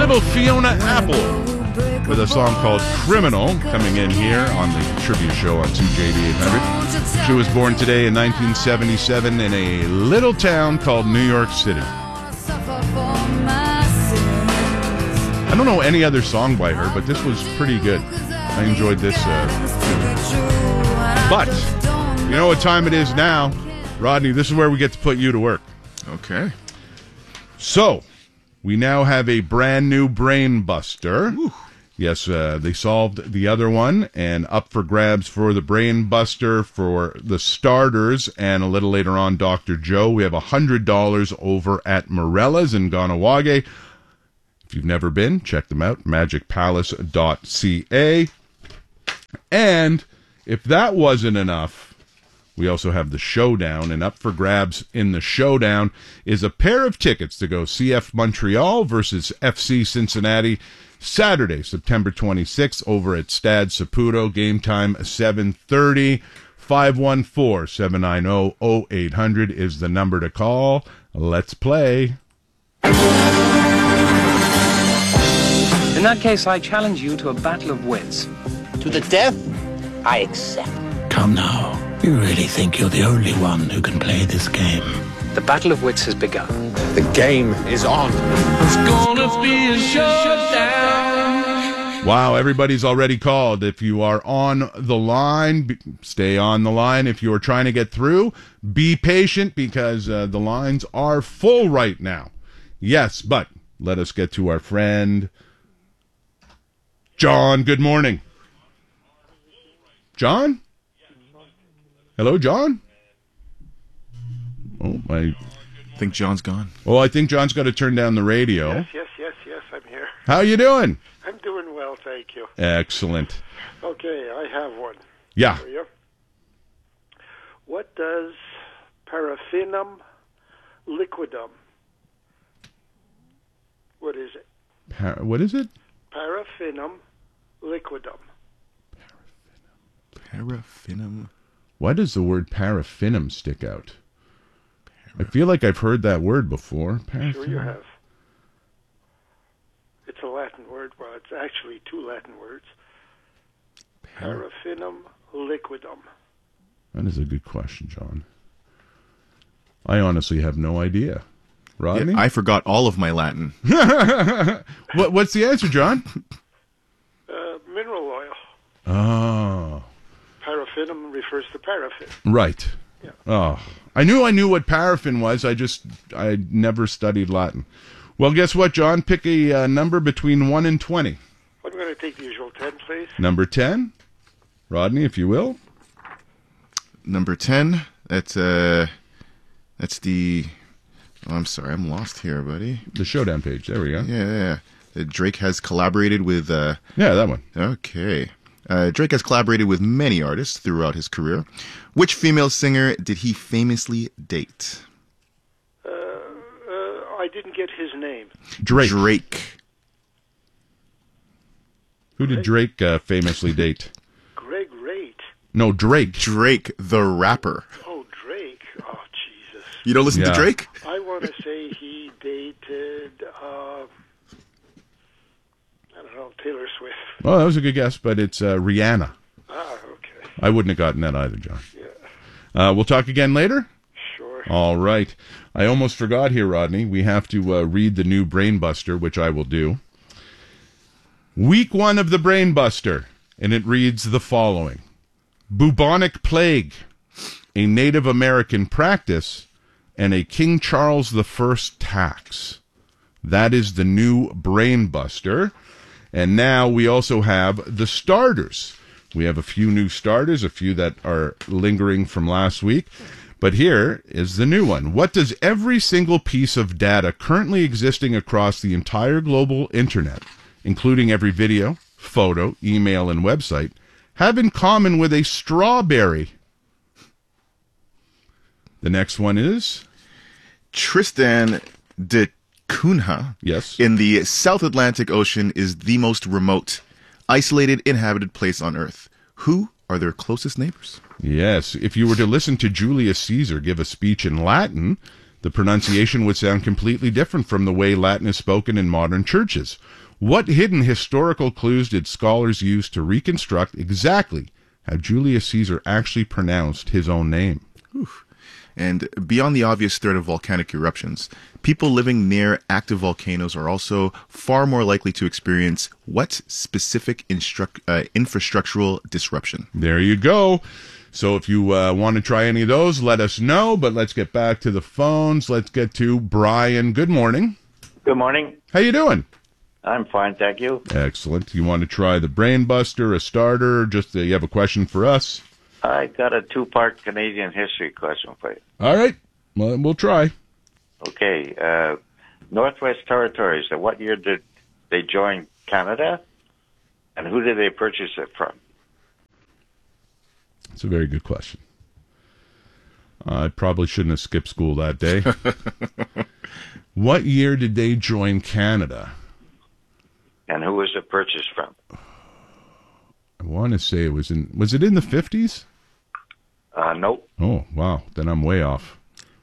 Little Fiona Apple with a song called Criminal, coming in here on the trivia show on 2JD 800. She was born today in 1977 in a little town called New York City. I don't know any other song by her, but this was pretty good. I enjoyed this. But, you know what time it is now? Rodney, this is where we get to put you to work. Okay. So, we now have a brand new Brain Buster. Ooh. Yes, they solved the other one, and up for grabs for the Brain Buster for the starters, and a little later on, Dr. Joe. We have $100 over at Morella's in Ganawage. If you've never been, check them out, magicpalace.ca. And if that wasn't enough, we also have the Showdown, and up for grabs in the Showdown is a pair of tickets to go CF Montreal versus FC Cincinnati Saturday, September 26th, over at Stade Saputo. Game time 7:30. 514-790-0800 is the number to call. Let's play. In that case, I challenge you to a battle of wits. To the death, I accept. Come now. You really think you're the only one who can play this game? The battle of wits has begun. The game is on. It's gonna be a showdown. Wow, everybody's already called. If you are on the line, stay on the line. If you are trying to get through, be patient because the lines are full right now. Yes, but let us get to our friend John. Good morning. John? Hello, John? Oh, I think John's gone. Oh, I think John's got to turn down the radio. Yes, I'm here. How you doing? I'm doing well, thank you. Excellent. Okay, I have one. Yeah. For you. What does paraffinum liquidum? What is it? What is it? Paraffinum liquidum. Paraffinum. Why does the word paraffinum stick out? I feel like I've heard that word before. Sure you have. It's a Latin word. Well, it's actually two Latin words. Paraffinum liquidum. That is a good question, John. I honestly have no idea. Rodney? Yeah, I forgot all of my Latin. What's the answer, John? Mineral oil. Oh. Paraffinum refers to paraffin. Right. Yeah. Oh. I knew what paraffin was. I never studied Latin. Well, guess what, John? Pick a number between 1 and 20. I'm going to take the usual 10, please. Number 10. Rodney, if you will. Number 10. That's the... Oh, I'm sorry, I'm lost here, buddy. The Showdown page. There we go. Yeah. Drake has collaborated with... Yeah, that one. Okay. Drake has collaborated with many artists throughout his career. Which female singer did he famously date? I didn't get his name. Drake. Who did Drake famously date? Greg Rate. No, Drake. Drake, the rapper. Oh, Drake. Oh, Jesus. You don't listen to Drake? I want to say he dated, I don't know, Taylor Swift. Well, that was a good guess, but it's Rihanna. Ah, okay. I wouldn't have gotten that either, John. Yeah. We'll talk again later? Sure. All right. I almost forgot here, Rodney. We have to read the new Brain Buster, which I will do. Week 1 of the Brain Buster, and it reads the following. Bubonic plague, a Native American practice, and a King Charles I tax. That is the new Brain Buster. And now we also have the starters. We have a few new starters, a few that are lingering from last week. But here is the new one. What does every single piece of data currently existing across the entire global internet, including every video, photo, email, and website, have in common with a strawberry? The next one is? Tristan da Cunha, yes, in the South Atlantic Ocean is the most remote, isolated, inhabited place on Earth. Who are their closest neighbors? Yes. If you were to listen to Julius Caesar give a speech in Latin, The pronunciation would sound completely different from the way Latin is spoken in modern churches. What hidden historical clues did scholars use to reconstruct exactly how Julius Caesar actually pronounced his own name? And beyond the obvious threat of volcanic eruptions, people living near active volcanoes are also far more likely to experience what specific infrastructural disruption? There you go. So if you want to try any of those, let us know. But let's get back to the phones. Let's get to Brian. Good morning. Good morning. How you doing? I'm fine, thank you. Excellent. You want to try the Brain Buster, a starter? Just you have a question for us? I got a two-part Canadian history question for you. All right. Well, we'll try. Okay. Northwest Territories, what year did they join Canada? And who did they purchase it from? It's a very good question. I probably shouldn't have skipped school that day. What year did they join Canada? And who was it purchased from? I want to say it was in the 50s? Nope. Oh, wow. Then I'm way off.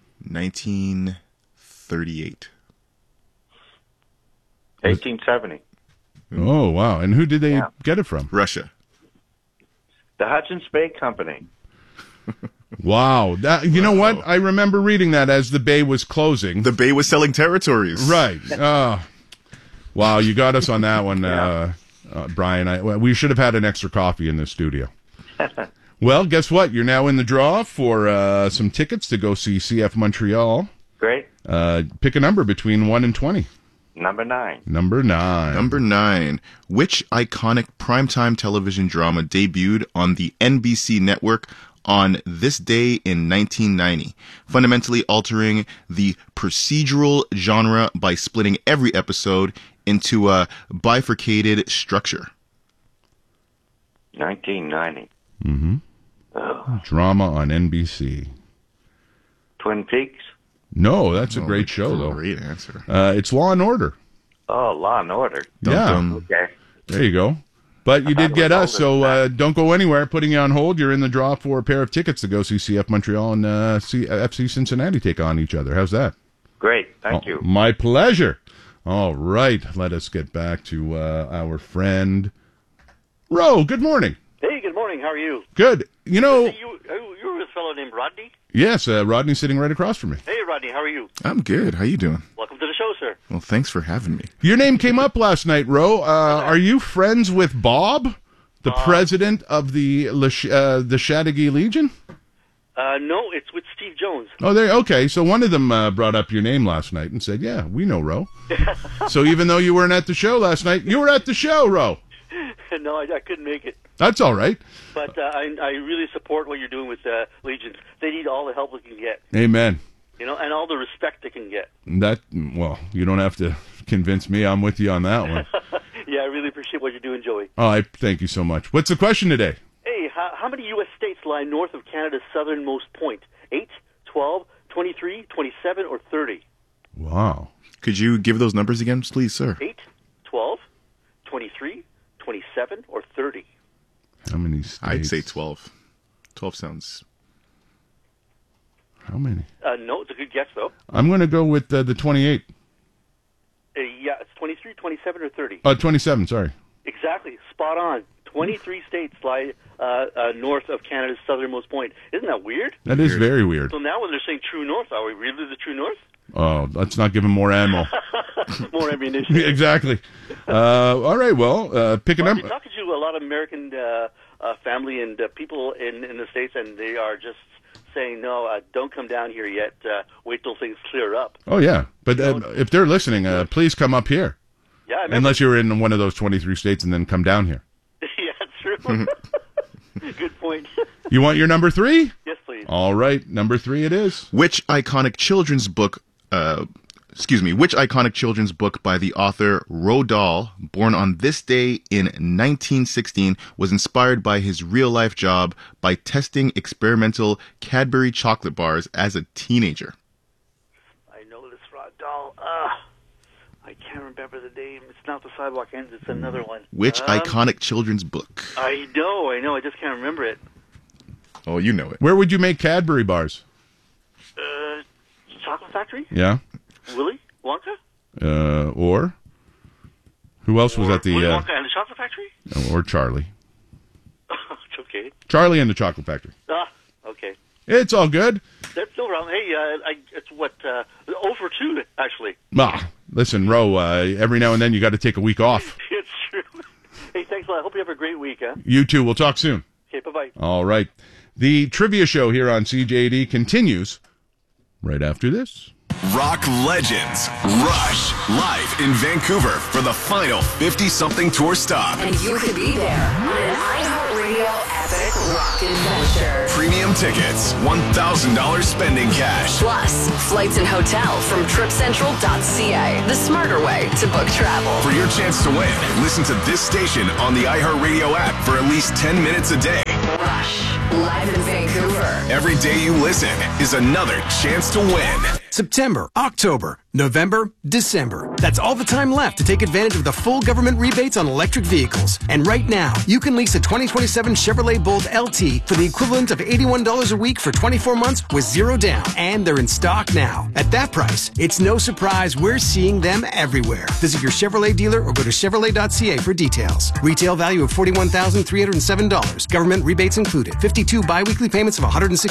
1938. 1870. Oh, wow. And who did they get it from? Russia. The Hudson's Bay Company. Wow. You know what? I remember reading that as the bay was closing. The bay was selling territories. Right. Wow, you got us on that one, Brian. We should have had an extra coffee in the studio. Well, guess what? You're now in the draw for some tickets to go see CF Montreal. Great. Pick a number between 1 and 20. Number 9. Number 9. Number 9. Which iconic primetime television drama debuted on the NBC network on this day in 1990, fundamentally altering the procedural genre by splitting every episode into a bifurcated structure? 1990. Mm-hmm. Oh. Drama on NBC. Twin Peaks? No, that's a great show, though. Great answer. It's Law and Order. Oh, Law and Order. Okay. There you go. But you did get us, so don't go anywhere. Putting you on hold. You're in the draw for a pair of tickets to go see CF Montreal and FC Cincinnati take on each other. How's that? Great. Thank you. My pleasure. All right. Let us get back to our friend Ro. Good morning. Hey, good morning. How are you? Good. You know... You're with a fellow named Rodney? Yes, Rodney's sitting right across from me. Hey, Rodney. How are you? I'm good. How you doing? Welcome to the show, sir. Well, thanks for having me. Your name came up last night, Ro. Are you friends with Bob, the president of the Chateauguay Legion? No, it's with Steve Jones. Oh, okay. So one of them brought up your name last night and said, yeah, we know Ro. So even though you weren't at the show last night, you were at the show, Ro. No, I couldn't make it. That's all right. But I really support what you're doing with Legions. They need all the help they can get. Amen. You know, and all the respect they can get. Well, you don't have to convince me. I'm with you on that one. Yeah, I really appreciate what you're doing, Joey. Oh, I thank you so much. What's the question today? Hey, how many U.S. states lie north of Canada's southernmost point? 8, 12, 23, 27, or 30? Wow. Could you give those numbers again, please, sir? 8, 12, 23, 27, or 30? How many states? I'd say 12. 12 sounds... How many? No, it's a good guess, though. I'm going to go with the 28. Yeah, it's 23, 27, or 30. 27, sorry. Exactly. Spot on. 23 states lie north of Canada's southernmost point. Isn't that weird? That is very weird. So now when they're saying true north, are we really the true north? Oh, let's not give them more ammo. More ammunition. Exactly. All right, well, pick a number. I'm talking to a lot of American family and people in the States, and they are just saying, no, don't come down here yet. Wait till things clear up. Oh, yeah. But if they're listening, please come up here. Yeah, unless you're in one of those 23 states and then come down here. Yeah, true. Good point. You want your number 3? Yes, please. All right, number 3 it is. Which iconic children's book by the author Roald Dahl, born on this day in 1916, was inspired by his real-life job by testing experimental Cadbury chocolate bars as a teenager? I know this, Roald Dahl. I can't remember the name. It's not The Sidewalk Ends. It's another one. Which iconic children's book? I know. I just can't remember it. Oh, you know it. Where would you make Cadbury bars? Chocolate Factory? Yeah. Willy Wonka? Or who else was at the? Willy Wonka and the Chocolate Factory? Or Charlie. It's okay. Charlie and the Chocolate Factory. Okay. It's all good. That's no problem. Hey, it's 0 for 2, actually. Listen, Ro, every now and then you got to take a week off. It's true. Hey, thanks a lot. I hope you have a great week, huh? You too. We'll talk soon. Okay, bye-bye. All right. The trivia show here on CJAD continues right after this. Rock Legends Rush live in Vancouver for the final 50-something tour stop. And you could be there on an iHeartRadio epic rock adventure. Premium tickets, $1,000 spending cash. Plus, flights and hotel from TripCentral.ca, the smarter way to book travel. For your chance to win, listen to this station on the iHeartRadio app for at least 10 minutes a day. Rush, live in Vancouver. Every day you listen is another chance to win. September, October, November, December. That's all the time left to take advantage of the full government rebates on electric vehicles. And right now, you can lease a 2027 Chevrolet Bolt LT for the equivalent of $81 a week for 24 months with zero down. And they're in stock now. At that price, it's no surprise we're seeing them everywhere. Visit your Chevrolet dealer or go to Chevrolet.ca for details. Retail value of $41,307. Government rebates included. 52 bi-weekly payments of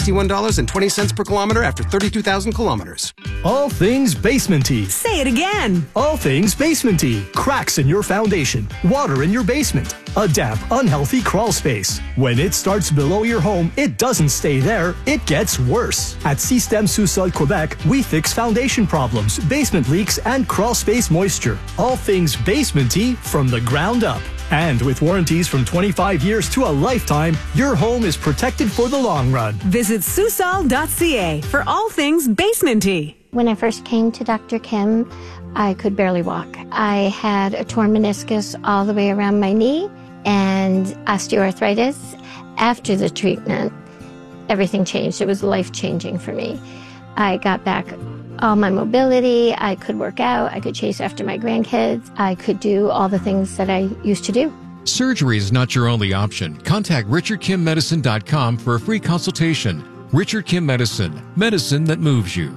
$161.20 per kilometer after 32,000 kilometers. All things basement-y. Say it again. All things basement-y. Cracks in your foundation. Water in your basement. A damp, unhealthy crawl space. When it starts below your home, it doesn't stay there. It gets worse. At Système Sous-Sol Quebec, we fix foundation problems, basement leaks, and crawl space moisture. All things basement-y from the ground up. And with warranties from 25 years to a lifetime, your home is protected for the long run. Visit Susol.ca for all things basement-y. When I first came to Dr. Kim, I could barely walk. I had a torn meniscus all the way around my knee and osteoarthritis. After the treatment, everything changed. It was life-changing for me. I got back all my mobility. I could work out. I could chase after my grandkids. I could do all the things that I used to do. Surgery is not your only option. Contact RichardKimMedicine.com for a free consultation. Richard Kim Medicine. Medicine that moves you.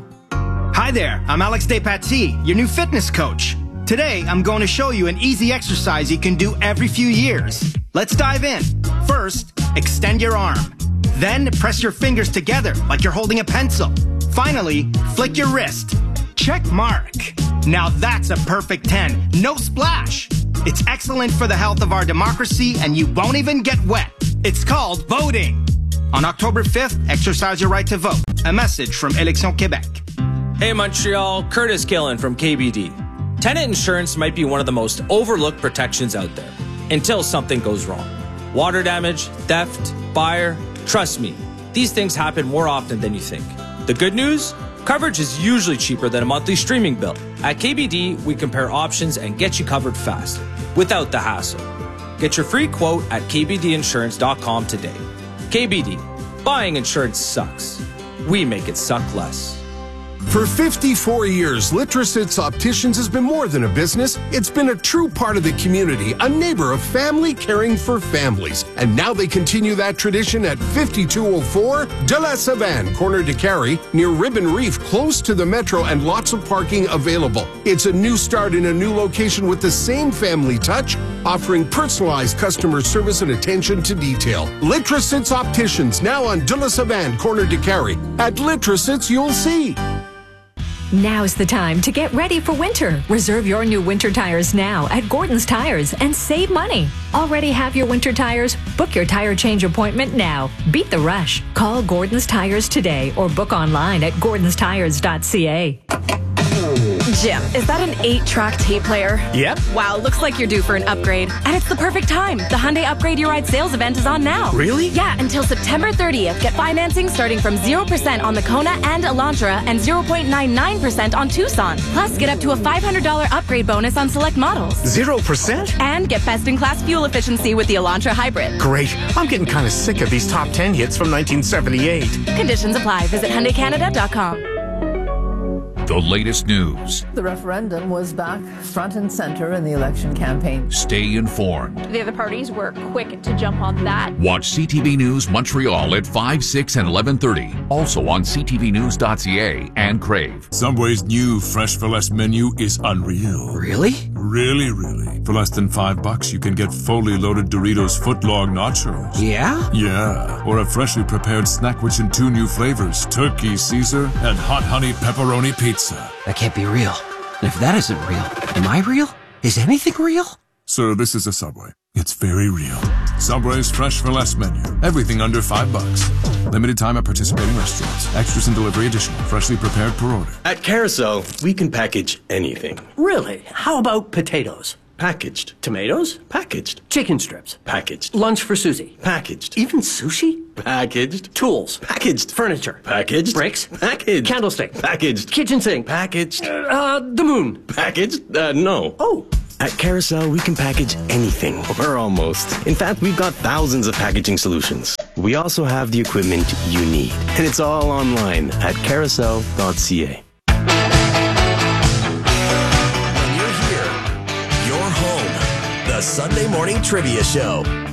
Hi there, I'm Alex Despatie, your new fitness coach. Today, I'm going to show you an easy exercise you can do every few years. Let's dive in. First, extend your arm. Then, press your fingers together like you're holding a pencil. Finally, flick your wrist. Check mark. Now that's a perfect 10. No splash. It's excellent for the health of our democracy, and you won't even get wet. It's called voting. On October 5th, exercise your right to vote. A message from Élections Québec. Hey Montreal, Curtis Gillen from KBD. Tenant insurance might be one of the most overlooked protections out there, until something goes wrong. Water damage, theft, fire, trust me, these things happen more often than you think. The good news? Coverage is usually cheaper than a monthly streaming bill. At KBD, we compare options and get you covered fast, without the hassle. Get your free quote at kbdinsurance.com today. KBD, buying insurance sucks. We make it suck less. For 54 years, Litrosits Opticians has been more than a business. It's been a true part of the community, a neighbor of family caring for families. And now they continue that tradition at 5204 De La Savane, corner de Carrie, near Ribbon Reef, close to the metro, and lots of parking available. It's a new start in a new location with the same family touch, offering personalized customer service and attention to detail. Litrosits Opticians, now on De La Savane, corner de Carrie. At Litrosits, you'll see. Now's the time to get ready for winter. Reserve your new winter tires now at Gordon's Tires and save money. Already have your winter tires? Book your tire change appointment now. Beat the rush. Call Gordon's Tires today or book online at gordonstires.ca. Jim, is that an 8-track tape player? Yep. Wow, looks like you're due for an upgrade. And it's the perfect time. The Hyundai Upgrade Your Ride sales event is on now. Really? Yeah, until September 30th. Get financing starting from 0% on the Kona and Elantra and 0.99% on Tucson. Plus, get up to a $500 upgrade bonus on select models. 0%? And get best-in-class fuel efficiency with the Elantra Hybrid. Great. I'm getting kind of sick of these top 10 hits from 1978. Conditions apply. Visit HyundaiCanada.com. The latest news. The referendum was back front and center in the election campaign. Stay informed. The other parties were quick to jump on that. Watch CTV News Montreal at 5, 6, and 11:30. Also on ctvnews.ca and Crave. Subway's new Fresh for Less menu is unreal. Really? Really, really. For less than $5, you can get fully loaded Doritos footlong nachos. Yeah? Yeah. Or a freshly prepared snack which in 2 new flavors, Turkey Caesar and Hot Honey Pepperoni Pizza. That can't be real. And if that isn't real, am I real? Is anything real? Sir, this is a Subway. It's very real. Subway's Fresh for Less menu. Everything under $5. Limited time at participating restaurants. Extras and delivery additional. Freshly prepared per order. At Carousel, we can package anything. Really? How about potatoes? Packaged. Tomatoes? Packaged. Chicken strips? Packaged. Lunch for Susie? Packaged. Even sushi? Packaged. Tools? Packaged. Furniture? Packaged. Bricks? Packaged. Candlestick? Packaged. Kitchen sink? Packaged. The moon? Packaged? No. Oh. At Carousel, we can package anything, or almost. In fact, we've got thousands of packaging solutions. We also have the equipment you need, and it's all online at carousel.ca. When you're here, you're home. The Sunday Morning Trivia Show.